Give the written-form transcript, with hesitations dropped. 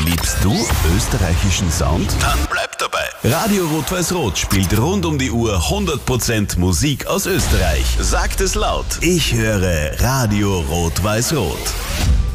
Liebst du österreichischen Sound? Dann bleib dabei. Radio Rot-Weiß-Rot spielt rund um die Uhr 100% Musik aus Österreich. Sagt es laut. Ich höre Radio Rot-Weiß-Rot.